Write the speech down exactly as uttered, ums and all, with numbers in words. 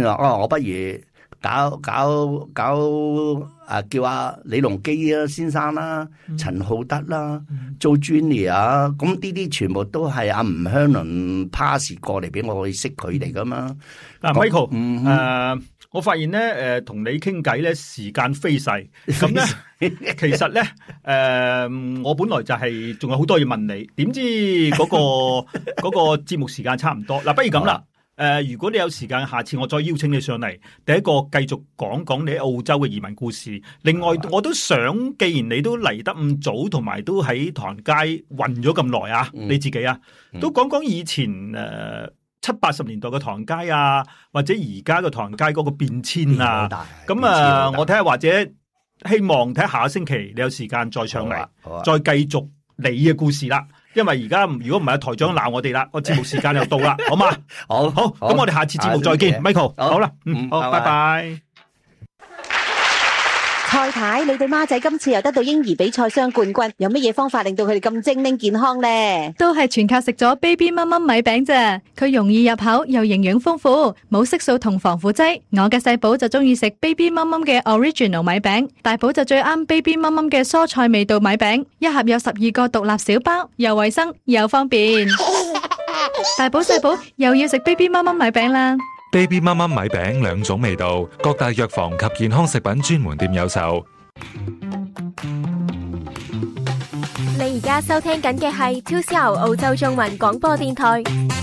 話哦，我不如搞搞搞啊，叫阿李龍基啊先生啦、嗯、陳浩德啦、嗯、做 Junior 啊，咁呢啲全部都係阿吳香倫 pass 過嚟俾我去識佢哋噶嘛。 嗱、啊、，Michael，誒、 嗯呃，我發現咧，誒、呃，同你傾偈咧，時間飛逝，咁咧，其實咧，誒、呃，我本來就係仲有好多嘢問你，點知嗰、那個嗰個節目時間差唔多，嗱、啊，不如咁啦。誒、呃，如果你有時間，下次我再邀請你上嚟，第一個繼續講講你喺澳洲嘅移民故事。另外，我都想，既然你都嚟得咁早，同埋都喺唐人街混咗咁耐啊，嗯、你自己啊，嗯、都講講以前誒、呃、七八十年代嘅唐人街啊，或者而家嘅唐人街嗰個變遷啊。咁啊，我睇下或者希望睇下下個星期你有時間再上嚟，啊啊、再繼續你嘅故事啦。因為而家如果唔係台長鬧我哋啦，個節目時間又到啦，好嘛？好，好，咁我哋下次節目再見 ，Michael，好啦，嗯，好，拜拜。 蔡太，你對孖仔今次又得到嬰兒比賽雙冠軍，有乜嘢方法令到佢哋咁精靈健康呢？ 都係全靠食咗 Baby 媽媽米餅啫，佢容易入口又營養豐富，冇色素同防腐劑。我嘅細寶就中意食 Baby 媽媽嘅 Original 米餅，大寶就最啱 Baby 媽媽嘅蔬菜味道米餅，一盒有十二個獨立小包，又衛生又方便。大寶細寶又要食 Baby 媽媽米餅啦。 Baby 媽媽米餅兩種味道，各大藥房及健康食品專門店有售。 你而家收聽緊嘅係 two C R 澳洲中文廣播電台。